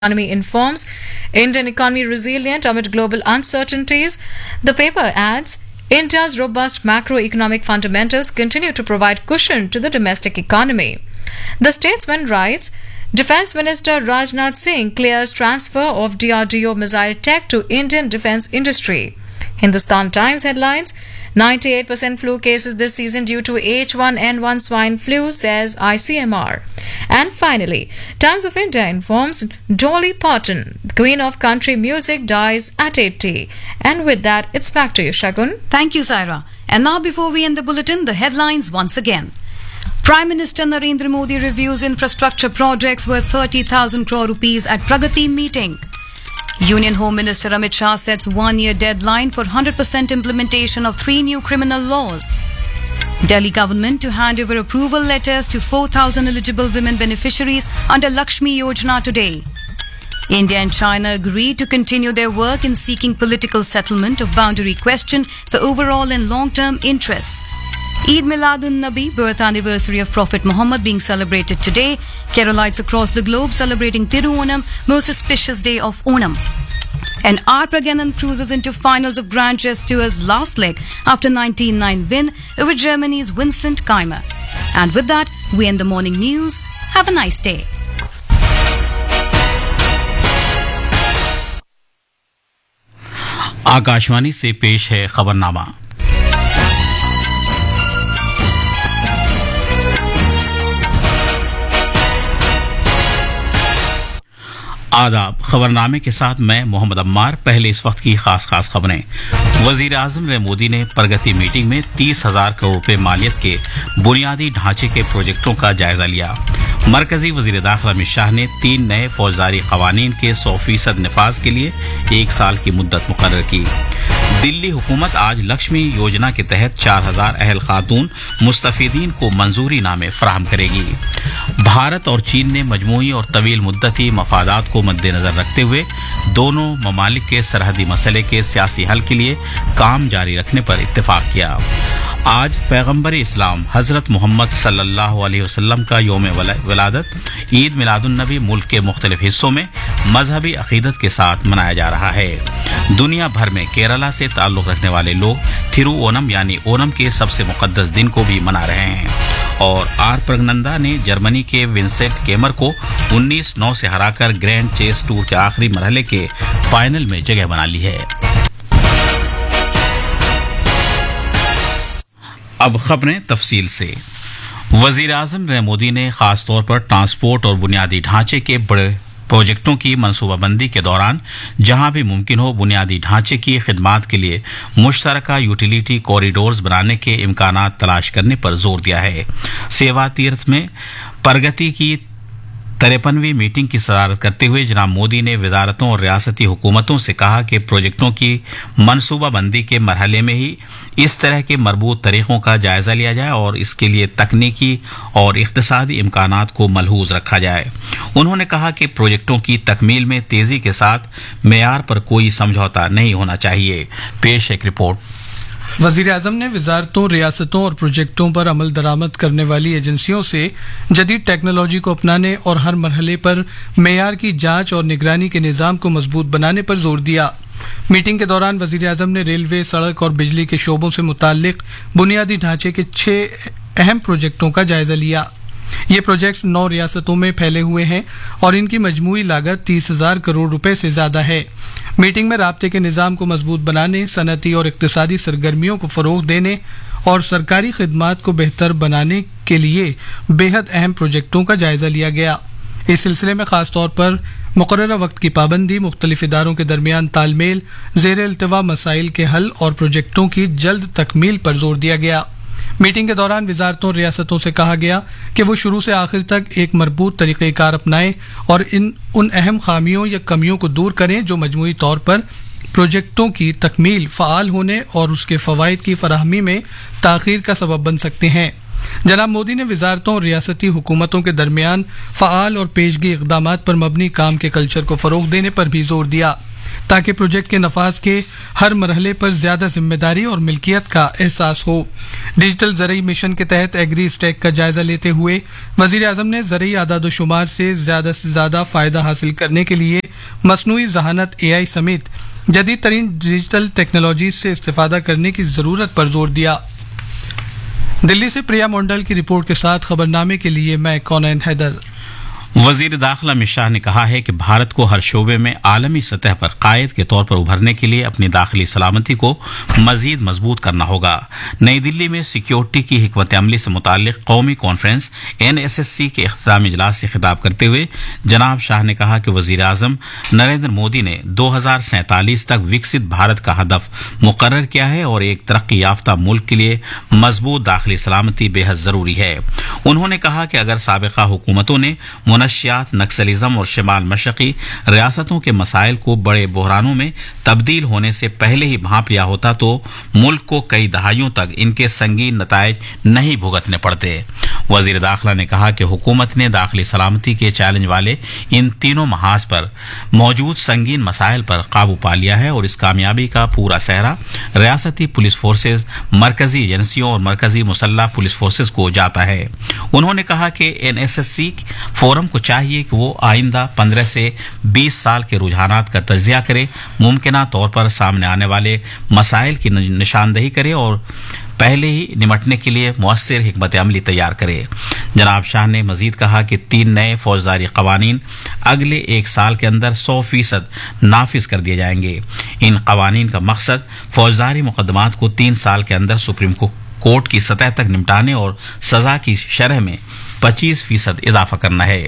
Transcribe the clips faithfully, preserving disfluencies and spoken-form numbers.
Economy informs Indian economy resilient amid global uncertainties. The paper adds India's robust macroeconomic fundamentals continue to provide cushion to the domestic economy. The statesman writes, Defence Minister Rajnath Singh clears transfer of D R D O missile tech to Indian defence industry. Hindustan Times headlines, ninety-eight percent flu cases this season due to H one N one swine flu, says I C M R. And finally, Times of India informs Dolly Parton, Queen of Country Music, dies at eighty. And with that, it's back to you, Shagun. Thank you, Saira. And now before we end the bulletin, the headlines once again. Prime Minister Narendra Modi reviews infrastructure projects worth thirty thousand crore rupees at Pragati meeting. Union Home Minister Amit Shah sets one-year deadline for one hundred percent implementation of three new criminal laws. Delhi government to hand over approval letters to four thousand eligible women beneficiaries under Lakshmi Yojana today. India and China agreed to continue their work in seeking political settlement of boundary question for overall and long-term interests. Eid Miladun-Nabi, birth anniversary of Prophet Muhammad, being celebrated today. Keralites across the globe celebrating Tiruonam, most auspicious day of Onam. And R. Pragyanan cruises into finals of Grand Chess Tour's last leg after nineteen nine win over Germany's Vincent Keimer. And with that, we end the morning news. Have a nice day. Akashvani से पेश है खबरनामा। आदाब। खबरनामे के साथ मैं मोहम्मद अम्मार। पहले इस वक्त की खास खास खबरें। वजीर आजम नरेंद्र मोदी ने प्रगति मीटिंग में तीस हजार करोड़ रुपए मालियत के बुनियादी ढांचे के प्रोजेक्टों का जायजा लिया। मरकजी वजीर दाखिला अमित शाह ने तीन नए फौजदारी कवानीन के सौ फीसद निफाज के लिए एक साल की मुद्दत मुकर्रर की। दिल्ली हुकूमत आज लक्ष्मी योजना के तहत चार हजार अहल खातून मुस्तफीदीन को मंजूरी नामे फराहम करेगी। भारत और चीन ने मजमूई और तवील मुद्दती मफादात को मद्देनजर रखते हुए दोनों ममालिक के सरहदी मसले के सियासी हल के लिए काम जारी रखने पर इत्तेफाक किया। आज पैगम्बर इस्लाम हजरत मोहम्मद सल्लल्लाहु अलैहि वसल्लम का यौम विलादत ईद मिलादुन्नबी मुल्क के मुख्तलिफ हिस्सों में मजहबी अकीदत के साथ मनाया जा रहा है। दुनिया भर में केरला से ताल्लुक रखने वाले लोग थिरुओनम यानी ओनम के सबसे मुकद्दस दिन को भी मना रहे हैं। और आर प्रगनंदा ने जर्मनी के विंसेंट केमर को उन्नीस नौ से हराकर ग्रैंड चेस टूर के आखिरी मरहले के फाइनल में जगह बना ली है। अब खबरें तफसील से। वजीर आजम नरेंद्र मोदी ने खास तौर पर ट्रांसपोर्ट और बुनियादी ढांचे के बड़े प्रोजेक्टों की मनसूबाबंदी के दौरान जहां भी मुमकिन हो बुनियादी ढांचे की खिदमात के लिए मुश्तरका यूटिलिटी कॉरिडोर्स बनाने के इम्कानात तलाश करने पर जोर दिया है। सेवा तीर्थ में प्रगति की तिरपनवीं मीटिंग की सदारत करते हुए जनाब मोदी ने वजारतों और रियासती हुकूमतों से कहा कि प्रोजेक्टों की मनसूबाबंदी के मरहले में ही इस तरह के मरबूत तरीकों का जायजा लिया जाए और इसके लिए तकनीकी और इक्तिसादी इम्कानात को मलहूज रखा जाए। उन्होंने कहा कि प्रोजेक्टों की तकमील में तेजी के साथ मेयार पर कोई समझौता नहीं होना चाहिए। पेश एक रिपोर्ट। वजीर आजम ने वजारतों, रियासतों और प्रोजेक्टों पर अमल दरामद करने वाली एजेंसियों से जदीद टेक्नोलॉजी को अपनाने और हर मरहले पर मेयार की जांच और निगरानी के निज़ाम को मजबूत बनाने पर जोर दिया। मीटिंग के दौरान वजीर आजम ने रेलवे, सड़क और बिजली के शोबों से मुताल्लिक बुनियादी ढांचे के छह अहम प्रोजेक्टों का जायजा लिया। ये प्रोजेक्ट्स नौ रियासतों में फैले हुए हैं और इनकी मजमूई लागत तीस हजार करोड़ रुपए से ज्यादा है। मीटिंग में राब्ते के निज़ाम को मजबूत बनाने, सनती और इक्तिसादी सरगर्मियों को फरोग देने और सरकारी खिदमात को बेहतर बनाने के लिए बेहद अहम प्रोजेक्टों का जायजा लिया गया। इस सिलसिले में खास तौर पर मुकर्ररा वक्त की पाबंदी, मुख्तलिफ इदारों के दरमियान तालमेल, ज़ेर इल्तिवा मसाइल के हल और प्रोजेक्टों की जल्द तकमील पर जोर दिया गया। मीटिंग के दौरान वजारतों और रियासतों से कहा गया कि वो शुरू से आखिर तक एक मरबूत तरीक़ेकार अपनाएं और इन उन अहम खामियों या कमियों को दूर करें जो मजमूई तौर पर प्रोजेक्टों की तकमील, फ़आल होने और उसके फ़वाइद की फराहमी में ताख़ीर का सबब बन सकते हैं। जनाब मोदी ने वजारतों और रियासती हुकूमतों के दरमियान फ़आल और पेशगी इक़दामात पर मबनी काम के कल्चर को फ़रोग़ देने पर भी जोर दिया। تاکہ پروجیکٹ کے نفاذ کے ہر مرحلے پر زیادہ ذمہ داری اور ملکیت کا احساس ہو۔ ڈیجیٹل زرعی مشن کے تحت ایگری اسٹیک کا جائزہ لیتے ہوئے وزیر اعظم نے زرعی اعداد و شمار سے زیادہ سے زیادہ فائدہ حاصل کرنے کے لیے مصنوعی ذہانت اے آئی سمیت جدید ترین ڈیجیٹل ٹیکنالوجیز سے استفادہ کرنے کی ضرورت پر زور دیا۔ دلی سے پریا منڈل کی رپورٹ کے ساتھ خبرنامے کے لیے میں کونین حیدر۔ وزیر داخلہ امت شاہ نے کہا ہے کہ بھارت کو ہر شعبے میں عالمی سطح پر قائد کے طور پر ابھرنے کے لیے اپنی داخلی سلامتی کو مزید مضبوط کرنا ہوگا۔ نئی دلی میں سیکیورٹی کی حکمت عملی سے متعلق قومی conference N S S C کے اختتامی اجلاس سے خطاب کرتے ہوئے جناب شاہ نے کہا کہ وزیر اعظم نریندر مودی نے دو ہزار سینتالیس تک وکست بھارت کا ہدف مقرر کیا ہے اور ایک ترقی یافتہ ملک کے لیے مضبوط داخلی سلامتی بے حد ضروری ہے۔ انہوں نے کہا کہ اگر سابقہ حکومتوں نے منشیات، نکسلزم اور شمال مشرقی ریاستوں کے مسائل کو بڑے بحرانوں میں تبدیل ہونے سے پہلے ہی بھانپ لیا ہوتا تو ملک کو کئی دہائیوں تک ان کے سنگین نتائج نہیں بھگتنے پڑتے۔ وزیر داخلہ نے کہا کہ حکومت نے داخلی سلامتی کے چیلنج والے ان تینوں محاذ پر موجود سنگین مسائل پر قابو پا لیا ہے اور اس کامیابی کا پورا سہرا ریاستی پولیس فورسز، مرکزی ایجنسیوں اور مرکزی مسلح پولیس فورسز کو جاتا ہے۔ انہوں نے کہا کہ N S S C forum کو چاہیے کہ وہ آئندہ پندرہ سے بیس سال کے رجحانات کا تجزیہ کرے، ممکنہ طور پر سامنے آنے والے مسائل کی نشاندہی کرے اور پہلے ہی نمٹنے کے لیے مؤثر حکمت عملی تیار کرے۔ جناب شاہ نے مزید کہا کہ تین نئے فوجداری قوانین اگلے ایک سال کے اندر سو فیصد نافذ کر دیے جائیں گے۔ ان قوانین کا مقصد فوجداری مقدمات کو تین سال کے اندر سپریم کورٹ کی سطح تک نمٹانے اور سزا کی شرح میں پچیس فیصد اضافہ کرنا ہے۔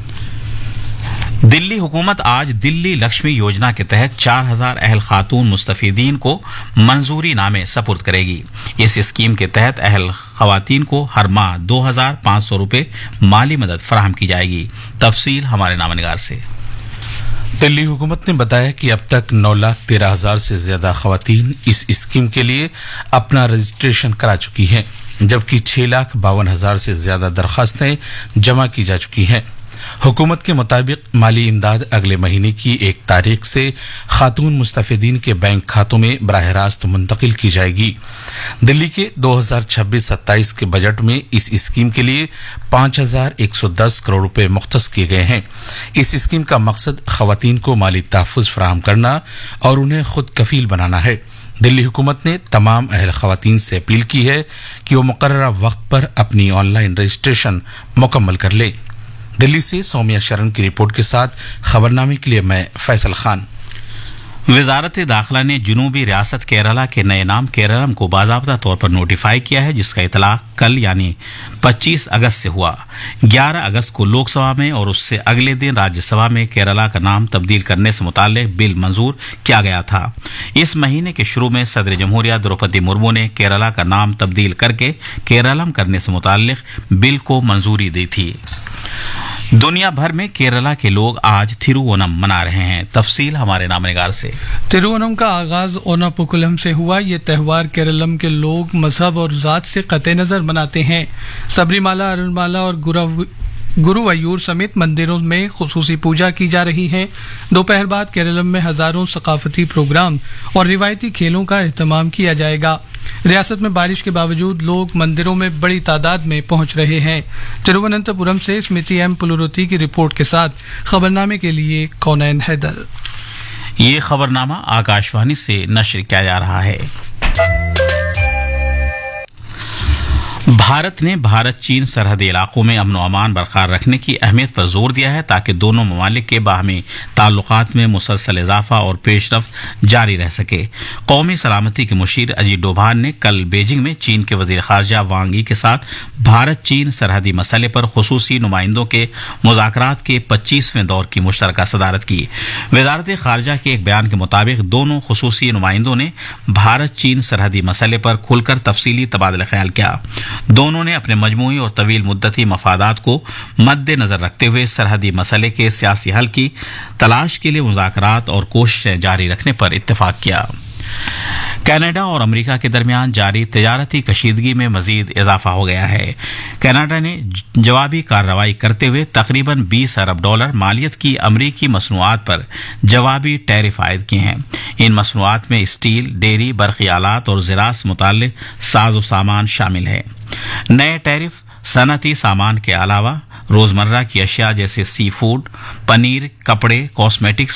دلی حکومت آج دلی لکشمی یوجنا کے تحت چار ہزار اہل خاتون مستفیدین کو منظوری نامے سپرد کرے گی۔ اس اسکیم کے تحت اہل خواتین کو ہر ماہ دو ہزار پانچ سو روپے مالی مدد فراہم کی جائے گی۔ تفصیل ہمارے نامہ نگار سے۔ دلی حکومت نے بتایا کہ اب تک نو لاکھ تیرہ ہزار سے زیادہ خواتین اس اسکیم کے لیے اپنا رجسٹریشن کرا چکی ہیں، جبکہ چھ لاکھ باون ہزار سے زیادہ درخواستیں جمع کی جا چکی ہیں۔ حکومت کے مطابق مالی امداد اگلے مہینے کی ایک تاریخ سے خاتون مستفیدین کے بینک کھاتوں میں براہ راست منتقل کی جائے گی۔ دلی کے دو ہزار چھبیس ستائیس کے بجٹ میں اس اسکیم کے لیے پانچ ہزار ایک سو دس کروڑ روپے مختص کیے گئے ہیں۔ اس اسکیم کا مقصد خواتین کو مالی تحفظ فراہم کرنا اور انہیں خود کفیل بنانا ہے۔ دلی حکومت نے تمام اہل خواتین سے اپیل کی ہے کہ وہ مقررہ وقت پر اپنی آن لائن رجسٹریشن مکمل کر لیں۔ دلی سے سومیہ شرن کی رپورٹ کے ساتھ خبرنامے کے لیے میں فیصل خان۔ وزارت داخلہ نے جنوبی ریاست کیرالہ کے نئے نام کیرلم کو باضابطہ طور پر نوٹیفائی کیا ہے، جس کا اطلاق کل یعنی پچیس اگست سے ہوا۔ گیارہ اگست کو لوک سبھا میں اور اس سے اگلے دن راجیہ سبھا میں کیرالہ کا نام تبدیل کرنے سے متعلق بل منظور کیا گیا تھا۔ اس مہینے کے شروع میں صدر جمہوریہ دروپدی مرمو نے کیرالہ کا نام تبدیل کر کے کیرلم کرنے سے متعلق بل کو منظوری دی تھی۔ دنیا بھر میں کیرالہ کے لوگ آج تھیروونم منا رہے ہیں۔ تفصیل ہمارے نامہ نگار سے۔ تھیروونم کا آغاز اوناپوکولم سے ہوا۔ یہ تہوار کیرلم کے لوگ مذہب اور ذات سے قطع نظر مناتے ہیں۔ سبری مالا، ارون مالا اور گروویور سمیت مندروں میں خصوصی پوجا کی جا رہی ہے۔ دوپہر بعد کیرلم میں ہزاروں ثقافتی پروگرام اور روایتی کھیلوں کا اہتمام کیا جائے گا۔ ریاست میں بارش کے باوجود لوگ مندروں میں بڑی تعداد میں پہنچ رہے ہیں۔ ترووننتپورم سے اسمرتی ایم پلوروتی کی رپورٹ کے ساتھ خبرنامے کے لیے کونین حیدر۔ یہ خبرنامہ آکاشوانی سے نشر کیا جا رہا ہے۔ بھارت نے بھارت چین سرحدی علاقوں میں امن و امان برقرار رکھنے کی اہمیت پر زور دیا ہے تاکہ دونوں ممالک کے باہمی تعلقات میں مسلسل اضافہ اور پیش رفت جاری رہ سکے۔ قومی سلامتی کے مشیر اجیت ڈوبھال نے کل بیجنگ میں چین کے وزیر خارجہ وانگ ای کے ساتھ بھارت چین سرحدی مسئلے پر خصوصی نمائندوں کے مذاکرات کے پچیسویں دور کی مشترکہ صدارت کی۔ وزارت خارجہ کے ایک بیان کے مطابق دونوں خصوصی نمائندوں نے بھارت چین سرحدی مسئلے پر کھل کر تفصیلی تبادلہ خیال کیا۔ دونوں نے اپنے مجموعی اور طویل مدتی مفادات کو مد نظر رکھتے ہوئے سرحدی مسئلے کے سیاسی حل کی تلاش کے لیے مذاکرات اور کوششیں جاری رکھنے پر اتفاق کیا۔ कनाडा और अमेरिका के दरमियान जारी तजारती कशीदगी में मजीद इजाफा हो गया है। कनाडा ने जवाबी कार्रवाई करते हुए तकरीबन बीस अरब डॉलर मालियत की अमरीकी मसनूआत पर जवाबी टैरिफ आयद किए हैं। इन मसनूआत में स्टील, डेयरी, बरक़ी आलात और ज़राअत से मुताल्लिक़ साजो सामान शामिल है। नए टैरिफ सनती सामान के अलावा रोजमर्रा की अशिया जैसे सी फूड, पनीर, कपड़े, कॉस्मेटिक्स